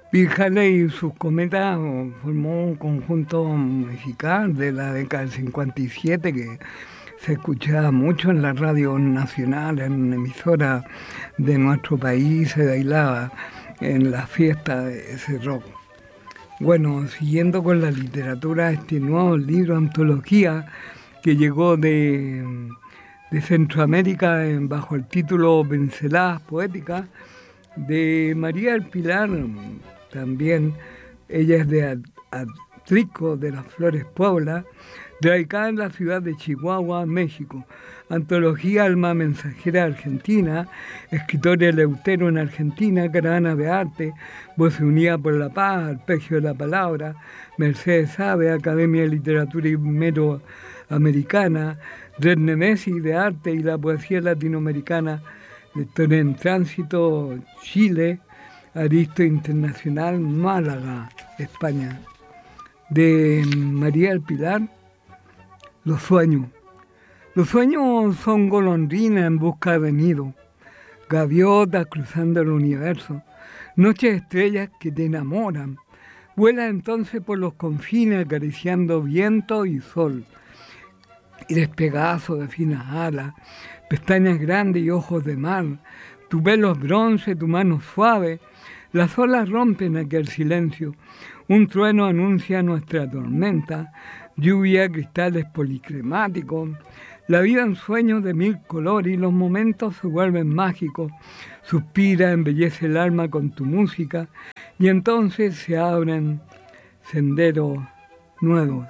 Bill Haley y sus cometas formó un conjunto musical de la década del 57 que se escuchaba mucho en la radio nacional, en emisoras de nuestro país, se bailaba en la fiesta de ese rock. Bueno, siguiendo con la literatura, este nuevo libro, antología, que llegó de Centroamérica bajo el título Pinceladas Poéticas, de María del Pilar, también ella es de Atrico, de las Flores Puebla, radicada en la ciudad de Chihuahua, México. Antología Alma Mensajera Argentina, escritor Eleutero en Argentina, Caravana de Arte, Voz Unida por la Paz, Arpegio de la Palabra, Mercedes Sabe, Academia de Literatura Iberoamericana, Red Nemesi de Arte y la Poesía Latinoamericana, Lector en Tránsito, Chile, Aristo Internacional, Málaga, España. De María del Pilar, Los sueños. Los sueños son golondrinas en busca de nido, gaviotas cruzando el universo, noches estrellas que te enamoran. Vuelas entonces por los confines acariciando viento y sol. Eres Pegaso de finas alas, pestañas grandes y ojos de mar, tu pelo es bronce, tu mano suave, las olas rompen aquel silencio, un trueno anuncia nuestra tormenta, lluvia, cristales policromáticos, la vida en sueños de mil colores y los momentos se vuelven mágicos, suspira, embellece el alma con tu música y entonces se abren senderos nuevos.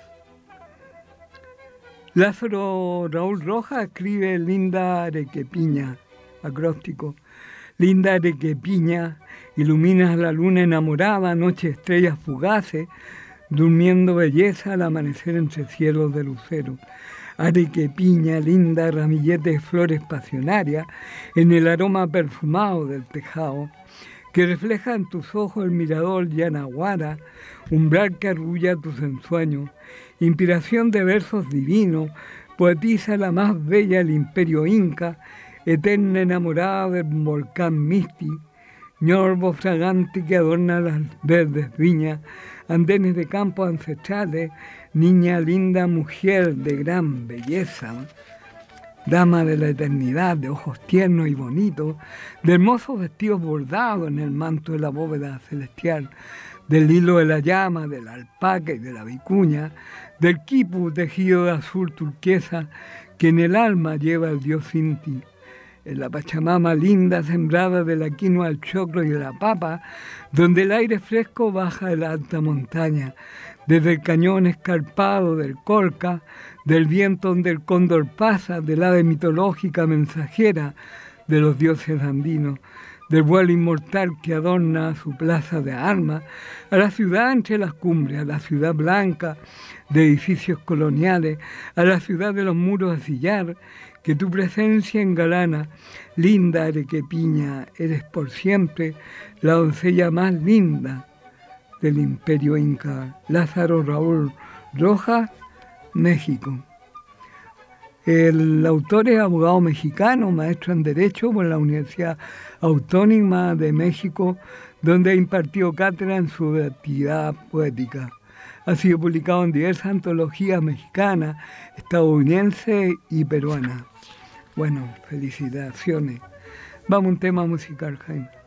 Lázaro Raúl Rojas escribe Linda Arequipiña, acróstico. Linda Arequipiña, iluminas la luna enamorada, noche estrellas fugaces, durmiendo belleza al amanecer entre cielos de lucero. Arequipiña, linda ramillete de flores pasionarias, en el aroma perfumado del tejado, que refleja en tus ojos el mirador Yanaguara, umbral que arrulla tus ensueños, inspiración de versos divinos, poetiza la más bella del imperio inca, eterna enamorada del volcán Misti, ñorbo fragante que adorna las verdes viñas, andenes de campos ancestrales, niña linda, mujer de gran belleza, dama de la eternidad, de ojos tiernos y bonitos, de hermosos vestidos bordados en el manto de la bóveda celestial, del hilo de la llama, de la alpaca y de la vicuña, del quipu tejido de azul turquesa que en el alma lleva el dios Inti, en la Pachamama linda sembrada de la quinoa, el choclo y de la papa, donde el aire fresco baja de la alta montaña, desde el cañón escarpado del Colca, del viento donde el cóndor pasa, del ave mitológica mensajera de los dioses andinos, del vuelo inmortal que adorna su plaza de armas, a la ciudad entre las cumbres, a la ciudad blanca de edificios coloniales, a la ciudad de los muros de sillar, que tu presencia engalana, linda Arequipiña, eres por siempre la doncella más linda del imperio inca. Lázaro Raúl Rojas, México. El autor es abogado mexicano, maestro en Derecho por la Universidad Autónoma de México, donde ha impartido cátedra en su actividad poética. Ha sido publicado en diversas antologías mexicanas, estadounidenses y peruanas. Bueno, felicitaciones. Vamos a un tema musical, Jaime.